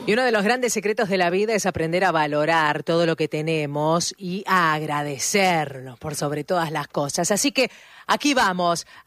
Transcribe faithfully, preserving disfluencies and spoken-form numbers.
Y uno de los grandes secretos de la vida es aprender a valorar todo lo que tenemos y a agradecerlo por sobre todas las cosas. Así que aquí vamos